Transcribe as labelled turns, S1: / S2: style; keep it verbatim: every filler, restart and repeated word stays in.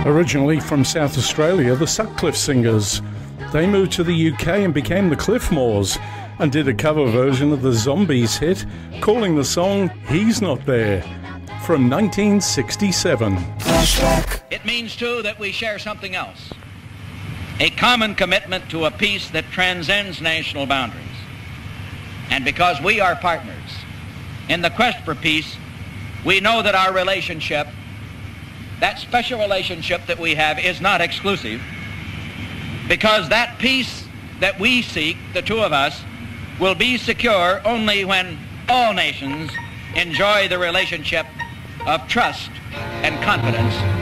S1: Originally from South Australia, the Sutcliffe Singers. They moved to the U K and became the Cliffmores and did a cover version of the Zombies hit, calling the song He's Not There, from nineteen sixty-seven.
S2: It means, too, that we share something else. A common commitment to a peace that transcends national boundaries. And because we are partners in the quest for peace, we know that our relationship, that special relationship that we have, is not exclusive, because that peace that we seek, the two of us, will be secure only when all nations enjoy the relationship of trust and confidence